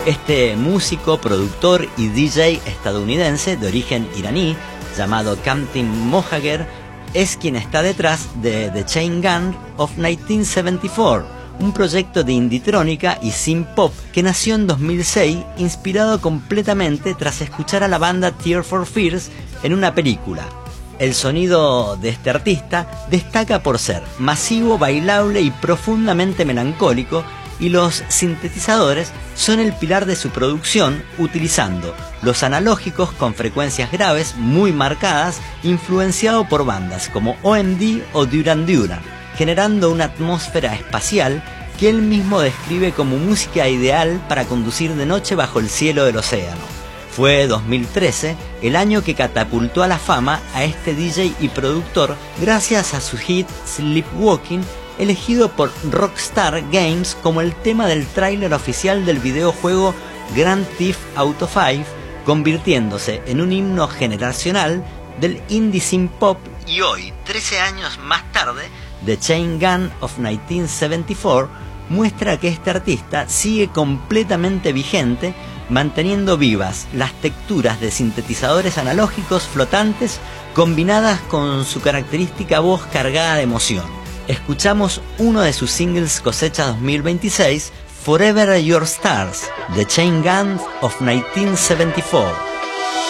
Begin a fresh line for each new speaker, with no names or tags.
Este músico, productor y DJ estadounidense de origen iraní, llamado Kamtin Mohajer, es quien está detrás de The Chain Gang of 1974, un proyecto de indie-trónica y synth-pop que nació en 2006, inspirado completamente tras escuchar a la banda Tears for Fears en una película. El sonido de este artista destaca por ser masivo, bailable y profundamente melancólico, y los sintetizadores son el pilar de su producción, utilizando los analógicos con frecuencias graves muy marcadas, influenciado por bandas como OMD o Duran Duran, generando una atmósfera espacial que él mismo describe como música ideal para conducir de noche bajo el cielo del océano. Fue 2013 el año que catapultó a la fama a este DJ y productor gracias a su hit Sleepwalking, elegido por Rockstar Games como el tema del tráiler oficial del videojuego Grand Theft Auto V, convirtiéndose en un himno generacional del indie synth pop. Y hoy, 13 años más tarde, The Chain Gang of 1974 muestra que este artista sigue completamente vigente, manteniendo vivas las texturas de sintetizadores analógicos flotantes combinadas con su característica voz cargada de emoción. Escuchamos uno de sus singles cosecha 2026, Forever Your Stars, The Chain Gang of 1974.